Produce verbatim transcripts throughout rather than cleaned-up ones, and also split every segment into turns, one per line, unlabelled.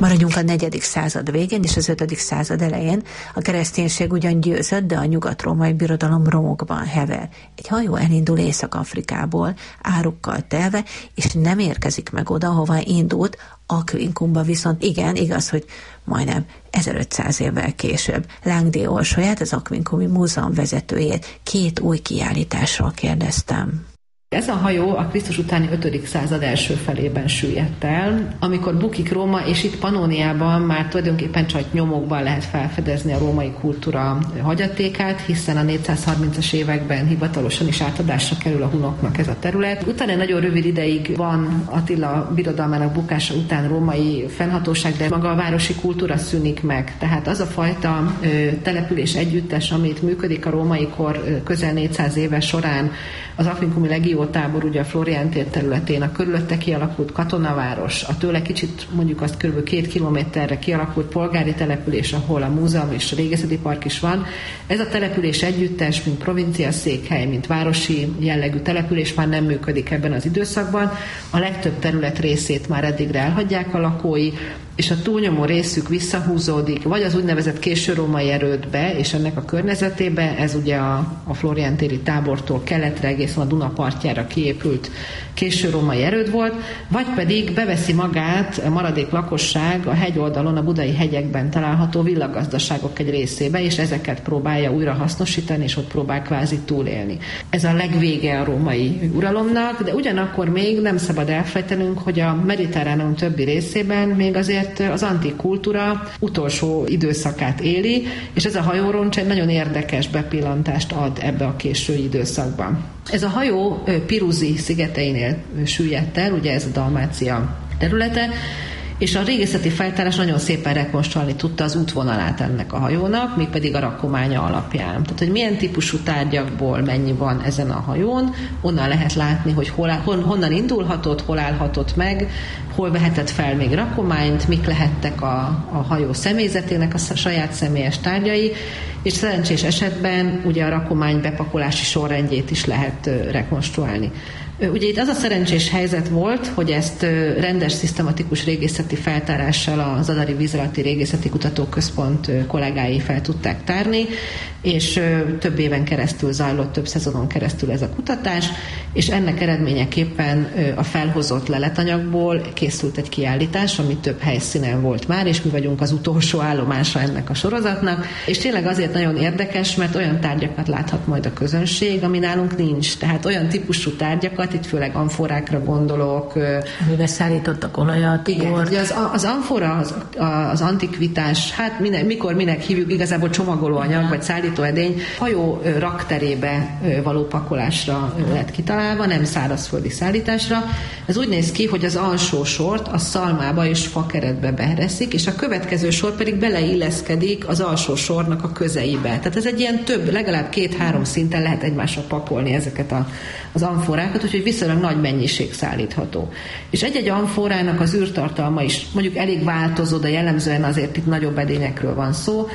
Maradjunk a negyedik század végén és az ötödik század elején. A kereszténység ugyan győzött, de a nyugat-római birodalom romokban hever. Egy hajó elindul Észak-Afrikából, árukkal telve, és nem érkezik meg oda, hova indult, Aquincumba viszont igen, igaz, hogy majdnem ezerötszáz évvel később. Langdé Orsolyát, az Aquincumi Múzeum vezetőjét két új kiállításról kérdeztem.
Ez a hajó a Krisztus utáni ötödik század első felében süllyedt el, amikor bukik Róma, és itt Pannóniában már tulajdonképpen csak nyomokban lehet felfedezni a római kultúra hagyatékát, hiszen a négyszázharmincas években hivatalosan is átadásra kerül a hunoknak ez a terület. Utána nagyon rövid ideig van Attila birodalmának bukása után római fennhatóság, de maga a városi kultúra szűnik meg. Tehát az a fajta ö, település együttes, amit működik a római kor közel négyszáz éve során, az Aquincumi legiótábor ugye a Florián tér területén, a körülötte kialakult katonaváros, a tőle kicsit mondjuk azt kb. két kilométerre kialakult polgári település, ahol a múzeum és a régészeti park is van. Ez a település együttes, mint provincia székhely, mint városi jellegű település már nem működik ebben az időszakban. A legtöbb terület részét már eddigre elhagyják a lakói, és a túlnyomó részük visszahúzódik, vagy az úgynevezett késő-római erődbe, és ennek a környezetébe, ez ugye a, a Florián téri tábortól keletre, egészen a Duna partjára kiépült késő-római erőd volt, vagy pedig beveszi magát a maradék lakosság a hegyoldalon, a budai hegyekben található villagazdaságok egy részébe, és ezeket próbálja újra hasznosítani, és ott próbál kvázi túlélni. Ez a legvége a római uralomnak, de ugyanakkor még nem szabad elfelejtenünk, hogy a mediterráneum többi részében még azért az antik kultúra utolsó időszakát éli, és ez a hajóroncs egy nagyon érdekes bepillantást ad ebbe a késői időszakban. Ez a hajó Piruzi szigeteinél süllyedt el, ugye ez a Dalmácia területe, és a régészeti feltárás nagyon szépen rekonstruálni tudta az útvonalát ennek a hajónak, mégpedig a rakománya alapján. Tehát, hogy milyen típusú tárgyakból mennyi van ezen a hajón, onnan lehet látni, hogy hol, hon, honnan indulhatott, hol állhatott meg, hol vehetett fel még rakományt, mik lehettek a, a hajó személyzetének a saját személyes tárgyai, és szerencsés esetben ugye a rakomány bepakolási sorrendjét is lehet rekonstruálni. Ugye itt az a szerencsés helyzet volt, hogy ezt rendes, szisztematikus régészeti feltárással a Zadari Vízalatti Régészeti Kutatóközpont kollégái fel tudták tárni, és több éven keresztül zajlott, több szezonon keresztül ez a kutatás, és ennek eredményeképpen a felhozott leletanyagból készült egy kiállítás, ami több helyszínen volt már, és mi vagyunk az utolsó állomása ennek a sorozatnak, és tényleg azért nagyon érdekes, mert olyan tárgyakat láthat majd a közönség, ami nálunk nincs. Tehát olyan típusú tárgyakat, itt főleg amforákra gondolok.
Amivel szállítottak olajat,
igen, az, az amfora, az, az antikvitás, hát minek, mikor, minek hívjuk, igazából csomagolóanyag, vagy szállítóedény, hajó rakterébe való pakolásra lett kitalálva, nem szárazföldi szállításra. Ez úgy néz ki, hogy az alsó sort a szalmába és fakeretbe bereszik, és a következő sor pedig beleilleszkedik az alsó sornak a közeibe. Tehát ez egy ilyen több, legalább két-három szinten lehet egymásra pakolni ezeket a, az amforákat, úgyhogy viszonylag nagy mennyiség szállítható. És egy-egy amforának az űrtartalma is mondjuk elég változó, de jellemzően azért itt nagyobb edényekről van szó.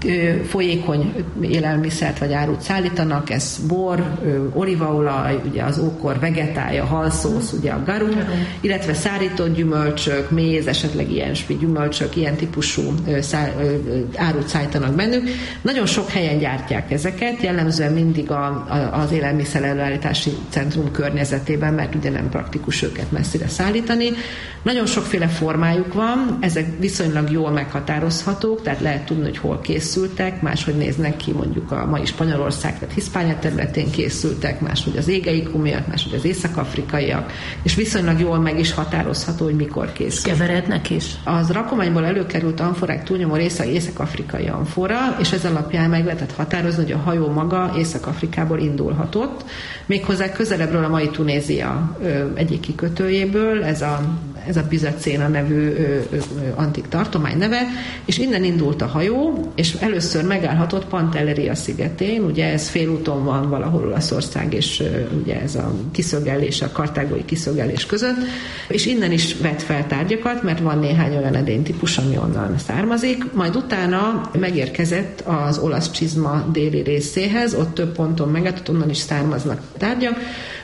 Folyékony élelmiszert vagy árut szállítanak, ez bor, olívaolaj, ugye az ókor vegetája, halszósz, ugye a garum, illetve szárított gyümölcsök, méz, esetleg ilyen gyümölcsök, ilyen típusú árut szállítanak bennük. Nagyon sok helyen gyártják ezeket, jellemzően mindig a, a, az élelmiszer előállítási centrum környezetében, mert ugye nem praktikus őket messzire szállítani. Nagyon sokféle formájuk van, ezek viszonylag jól meghatározhatók, tehát lehet tudni, hogy hol készültek, máshogy néznek ki mondjuk a mai Spanyolország, tehát Hiszpánia területén készültek, máshogy az égeikumiak, máshogy az észak-afrikaiak, és viszonylag jól meg is határozható, hogy mikor készül.
Keverednek is?
Az rakományból előkerült amforák túlnyomó része észak-afrikai amfora, és ez alapján meg lehetett határozni, hogy a hajó maga Észak-Afrikából indulhatott, méghozzá közelebbről a mai Tunézia egyik kikötőjéből, ez a ez a Byzacéna nevű ö, ö, antik tartomány neve, és innen indult a hajó, és először megállhatott Pantelleria szigetén, ugye ez félúton van valahol Olaszország, és ö, ugye ez a kiszögelés, a kartágói kiszögelés között, és innen is vett fel tárgyakat, mert van néhány olyan edénytípus, ami onnan származik, majd utána megérkezett az olasz csizma déli részéhez, ott több ponton megálltott, onnan is származnak tárgyak.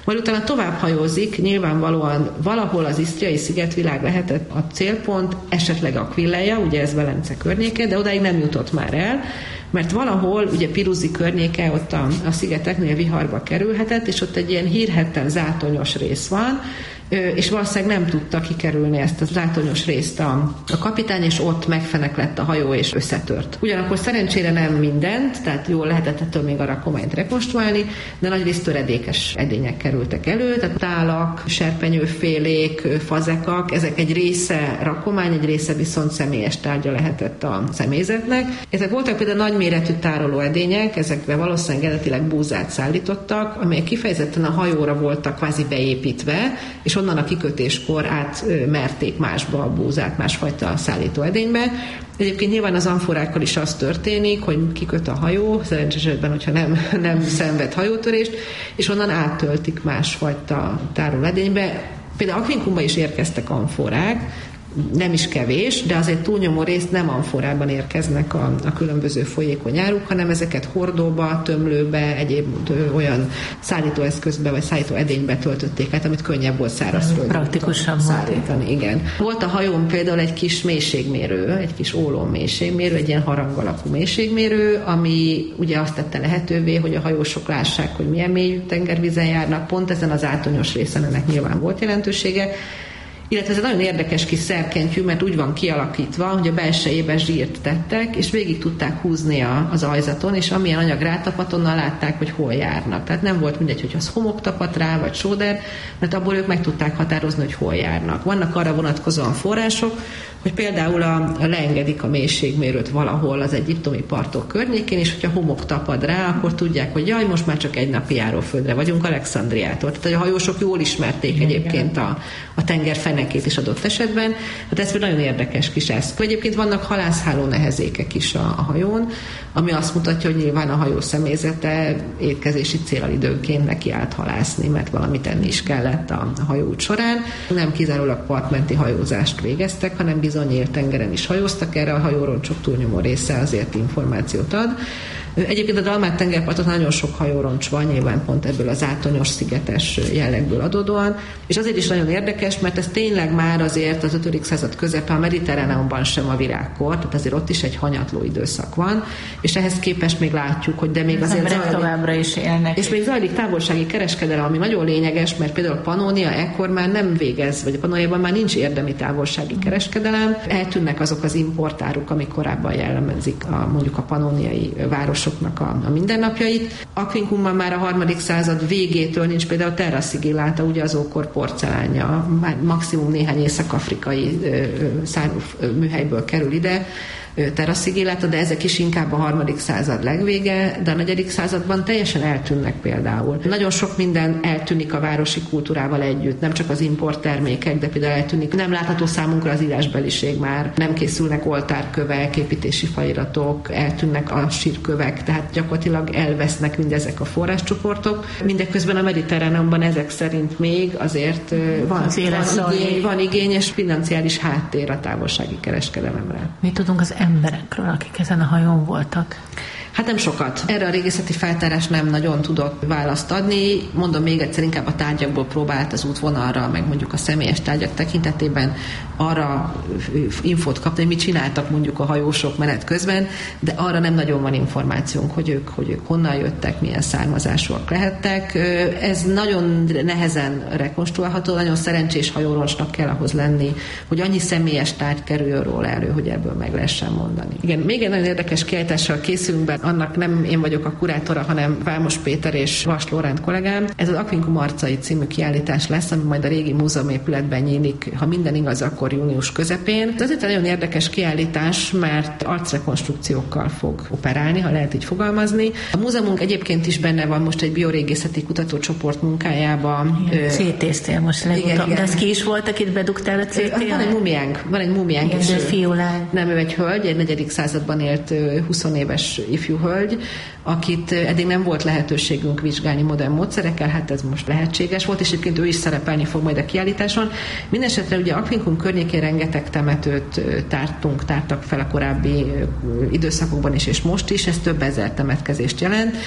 Majd utána tovább hajózik, nyilvánvalóan valahol az isztriai szigetvilág lehetett a célpont, esetleg Aquileia, ugye ez Velence környéke, de odáig nem jutott már el, mert valahol, ugye Piruzi környéke, ott a, a szigeteknél viharba kerülhetett, és ott egy ilyen hírhetten zátonyos rész van, és valószínűleg nem tudta kikerülni ezt az zátonyos részt a, a kapitány, és ott megfeneklett a hajó, és összetört. Ugyanakkor szerencsére nem mindent, tehát jól lehetett ettől még a rakományt rekonstruálni, de nagyrészt töredékes edények kerültek elő, tehát tálak, serpenyőfélék, fazekak, ezek egy része rakomány, egy része viszont személyes tárgya lehetett a személyzetnek. Ezek voltak például nagyméretű tároló edények, ezekbe valószínűleg eredetileg búzát szállítottak, amelyek kifejezetten a hajóra voltak kvázi beépítve, és onnan a kikötéskor átmerték másba a búzát, másfajta szállító edénybe. Egyébként nyilván az amforákkal is az történik, hogy kiköt a hajó, szerencsés esetben, hogyha nem, nem szenved hajótörést, és onnan áttöltik másfajta tárolóedénybe. Például Aquincumba is érkeztek amforák, nem is kevés, de azért túlnyomó részt nem amforában érkeznek a, a különböző folyékony áruk, hanem ezeket hordóba, tömlőbe, egyéb olyan szállítóeszközbe vagy szállító edénybe töltötték át, amit könnyebb volt szárazföldön
praktikusabb
szállítani. Volt. Igen. Volt a hajón például egy kis mélységmérő, egy kis ólom mélységmérő, egy ilyen harang alakú mélységmérő, ami ugye azt tette lehetővé, hogy a hajósok lássák, hogy milyen mélyű tengervízen járnak, pont ezen az átonyos részen ennek nyilván volt jelentősége. Illetve ez egy nagyon érdekes kis szerkentyű, mert úgy van kialakítva, hogy a belsejébe zsírt tettek, és végig tudták húzni az ajzaton, és amilyen anyag rátapadt, onnan látták, hogy hol járnak. Tehát nem volt mindegy, hogy az homok tapadt rá, vagy sóder, mert abból ők meg tudták határozni, hogy hol járnak. Vannak arra vonatkozóan források, hogy például a, a leengedik a mélységmérőt valahol az egyiptomi partok környékén, és hogyha homok tapad rá, akkor tudják, hogy jaj, most már csak egy napi járóföldre vagyunk Alexandriától. Tehát a hajósok jól ismerték egyébként a, a tenger fenekét is adott esetben. Hát ez nagyon érdekes kis eszköz. Egyébként vannak halászháló nehezékek is a, a hajón, ami azt mutatja, hogy nyilván a hajó személyzete étkezési céllal időnként neki állt halászni, mert valamit enni is kellett a, a hajóút során. Nem kizárólag partmenti hajózást végeztek, hanem bizony nyílt tengeren is hajóztak, erre a hajóroncsok túlnyomó része azért információt ad. Egyébként a Dalmát tengerparton nagyon sok hajóroncs van, nyilván pont ebből az átonyos szigetes jellegből adódóan, és azért is nagyon érdekes, mert ez tényleg már azért az ötödik század közepe a Mediterráneumban sem a virágkor, tehát azért ott is egy hanyatló időszak van, és ehhez képest még látjuk, hogy de még
az
azért
zajlik, továbbra is élnek.
És még zajlik távolsági kereskedelem, ami nagyon lényeges, mert például Pannonia ekkor már nem végez, vagy a Pannoniában már nincs érdemi távolsági kereskedelem, eltűnnek azok az importáruk, amik korábban jellemezik a, mondjuk a pannoniai város a, a mindennapjait. Aquincumban már a harmadik század végétől nincs például Terra Sigillata, ugye az ókor porcelánja, már maximum néhány észak-afrikai szárú műhelyből kerül ide, Terra Sigillata, de ezek is inkább a harmadik század legvége, de a negyedik században teljesen eltűnnek például. Nagyon sok minden eltűnik a városi kultúrával együtt, nem csak az importtermékek, de például eltűnik. Nem látható számunkra az írásbeliség már, nem készülnek oltárkövek, építési feliratok, eltűnnek a sírkövek, tehát gyakorlatilag elvesznek mindezek a forráscsoportok. Mindeközben a Mediterráneumban ezek szerint még azért van,
az
van, igény, van igény és financiális háttér a távolsági kereskedelemre.
Mi tudunk az emberekről, akik ezen a hajón voltak?
Hát nem sokat. Erre a régészeti feltárás nem nagyon tudott választ adni. Mondom még egyszer, inkább a tárgyakból próbált az útvonalra, meg mondjuk a személyes tárgyak tekintetében arra infót kapni, hogy mit csináltak mondjuk a hajósok menet közben, de arra nem nagyon van információnk, hogy ők, hogy ők honnan jöttek, milyen származásúak lehettek. Ez nagyon nehezen rekonstruálható, nagyon szerencsés hajóroncsnak kell ahhoz lenni, hogy annyi személyes tárgy kerüljön róla elő, hogy ebből meg lehessen mondani. Igen, még egy nagyon érdekes kiállítással készülünk be, annak nem én vagyok a kurátora, hanem Vámos Péter és Vas Lóránt kollégám. Ez az Aquincum arcai című kiállítás lesz, ami majd a régi múzeumépületben nyílik, ha minden igaz, akkor június közepén. Ez azért egy nagyon érdekes kiállítás, mert arcrekonstrukciókkal fog operálni, ha lehet így fogalmazni. A múzeumunk egyébként is benne van most egy biorégészeti kutatócsoport munkájában.
cé té-ztél most legutóbb. De ez ki is volt, akit bedugtál a cé té?
Van egy mumiánk, van egy mumiánk.
Igen, de fiúlány.
Nem, ő egy hölgy, egy negyedik században élt húsz éves ifjú hölgy, akit eddig nem volt lehetőségünk vizsgálni modern módszerekkel, hát ez most lehetséges volt, és egyébként ő is szerepelni fog majd a kiállításon. Mindenesetre ugye Aquincum környékén rengeteg temetőt tártunk, tártak fel a korábbi időszakokban is, és most is, ez több ezer temetkezést jelent.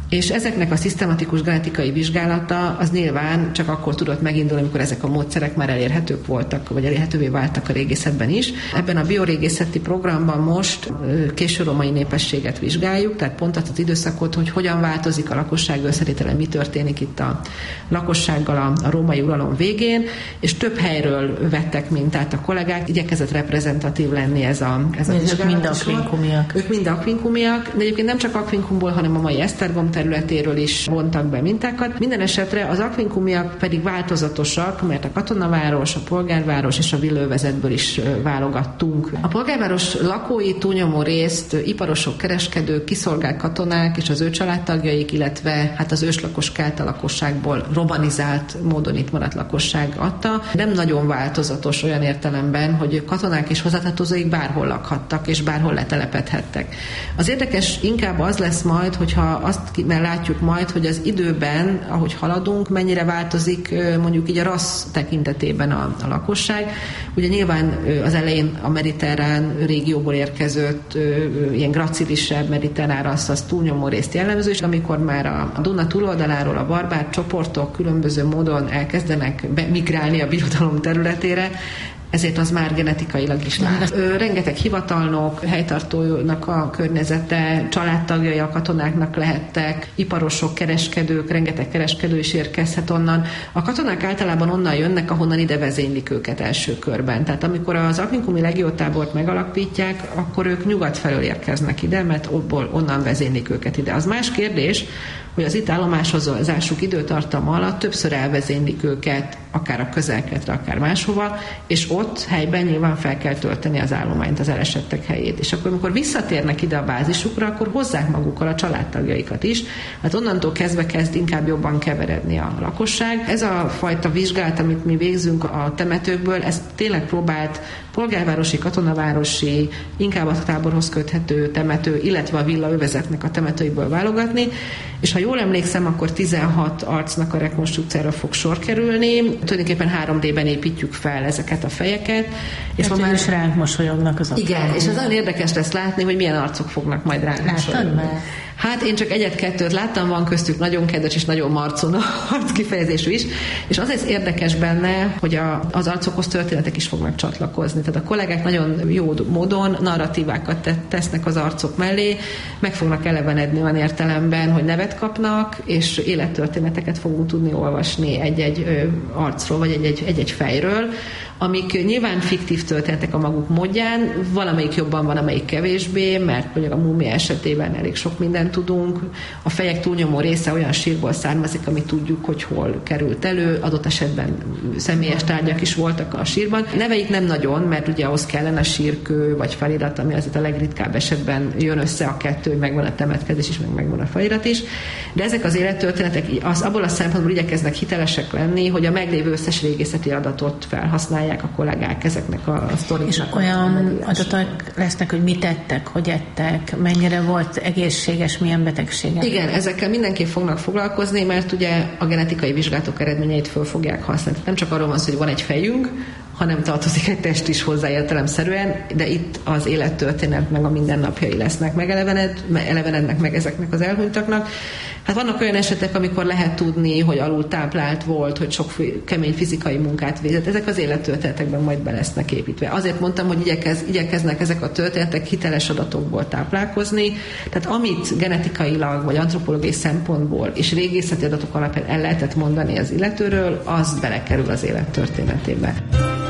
És ezeknek a szisztematikus genetikai vizsgálata az nyilván csak akkor tudott megindulni, amikor ezek a módszerek már elérhetők voltak, vagy elérhetővé váltak a régészetben is. Ebben a biorégészeti programban most késő római népességet vizsgáljuk, tehát pont azt az időszakot, hogy hogyan változik a lakosság összetétele, mi történik itt a lakossággal a, a római uralom végén, és több helyről vettek mintát a kollégák, igyekezett reprezentatív lenni ez a, ez a
vizsgálat. Ők mind akvinkumiak.
Ők mind akvinkumiak, de egyébként nem csak akvinkumból, hanem a mai Esztergom területéről is vontak be mintákat. Minden esetre az akvinkumiak pedig változatosak, mert a katonaváros, a polgárváros és a villővezetből is válogattunk. A polgárváros lakói túlnyomó részt iparosok, kereskedők, kiszolgált katonák és az ő családtagjaik, illetve hát az őslakos kelta lakosságból romanizált módon itt maradt lakosság adta. Nem nagyon változatos olyan értelemben, hogy katonák és hozzátartozóik bárhol lakhattak és bárhol letelepedhettek. Az érdekes inkább az lesz majd, hogyha azt mert látjuk majd, hogy az időben, ahogy haladunk, mennyire változik mondjuk így a rassz tekintetében a, a lakosság. Ugye nyilván az elején a mediterrán régióból érkezett ilyen gracilisebb mediterrán rassz az túlnyomó részt jellemző, és amikor már a Duna túloldaláról a barbár csoportok különböző módon elkezdenek migrálni a birodalom területére, ezért az már genetikailag is lát. Rengeteg hivatalnok, helytartónak a környezete, családtagjai a katonáknak lehettek, iparosok, kereskedők, rengeteg kereskedő is érkezhet onnan. A katonák általában onnan jönnek, ahonnan ide vezénylik őket első körben. Tehát amikor az akvinkumi legiótábort megalapítják, akkor ők nyugat felől érkeznek ide, mert abból onnan vezénylik őket ide. Az más kérdés, hogy az itt állomásozásuk időtartama alatt többször elvezénylik őket, akár a közelkeletre, akár máshova, és ott helyben nyilván fel kell tölteni az állományt, az elesettek helyét. És akkor, amikor visszatérnek ide a bázisukra, akkor hozzák magukkal a családtagjaikat is. Hát onnantól kezdve kezd inkább jobban keveredni a lakosság. Ez a fajta vizsgálat, amit mi végzünk a temetőkből, ez tényleg próbált polgárvárosi, katonavárosi, inkább a táborhoz köthető temető, illetve a villaövezetnek a temetőiből válogatni, és ha jól emlékszem, akkor tizenhat arcnak a rekonstrukcióra fog sor kerülni. Tulajdonképpen három dében építjük fel ezeket a fejeket.
És hát már is ránk mosolyognak az
igen, arcok. És az olyan érdekes lesz látni, hogy milyen arcok fognak majd ránk
Láttad
mosolyogni.
Már?
Hát én csak egyet-kettőt láttam, van köztük nagyon kedves és nagyon marcon arc kifejezésű is, és az ez érdekes benne, hogy a, az arcokhoz történetek is fognak csatlakozni. Tehát a kollégák nagyon jó módon narratívákat tesznek az arcok mellé, meg fognak elevenedni olyan értelemben, hogy nevet kapnak, és élettörténeteket fogunk tudni olvasni egy-egy arcról, vagy egy-egy, egy-egy fejről, amik nyilván fiktív történetek a maguk módján, valamelyik jobban van, amelyik kevésbé, mert mondjuk a múmia esetében elég sok mindent tudunk. A fejek túlnyomó része olyan sírból származik, amit tudjuk, hogy hol került elő, adott esetben személyes tárgyak is voltak a sírban. Neveik nem nagyon, mert ugye ahhoz kellene a sírkő vagy felirat, ami azért a legritkább esetben jön össze a kettő, hogy megvan a temetkezés is, meg megvan a felirat is. De ezek az élettörténetek az abból a szempontból igyekeznek hitelesek lenni, hogy a meglévő összes régészeti adatot felhasználják a kollégák ezeknek a sztoriknak.
És olyan adatok lesznek, hogy mit ettek, hogy ettek, mennyire volt egészséges, milyen betegségek?
Igen, ezekkel mindenképp fognak foglalkozni, mert ugye a genetikai vizsgálatok eredményeit föl fogják használni. Nem csak arról van szó, hogy van egy fejünk, hanem tartozik egy test is hozzá értelemszerűen, de itt az élettörténet meg a mindennapjai lesznek megelevened, elevenednek meg ezeknek az elhunytaknak. Hát vannak olyan esetek, amikor lehet tudni, hogy alul táplált volt, hogy sok kemény fizikai munkát végzett. Ezek az élettörténetekben majd be lesznek építve. Azért mondtam, hogy igyekez, igyekeznek ezek a történetek hiteles adatokból táplálkozni. Tehát amit genetikailag vagy antropológiai szempontból és régészeti adatok alapján el lehetett mondani az illetőről, az belekerül az élettörténetébe.